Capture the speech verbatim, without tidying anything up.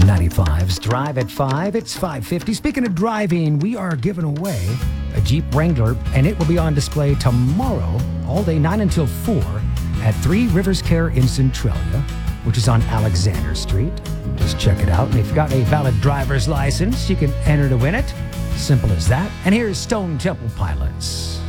ninety-five's Drive at five. It's five fifty. Speaking of driving, we are giving away a Jeep Wrangler, and it will be on display tomorrow, all day, nine until four, at Three Rivers Care in Centralia, which is on Alexander Street. Just check it out. And if you've got a valid driver's license, you can enter to win it. Simple as that. And here's Stone Temple Pilots.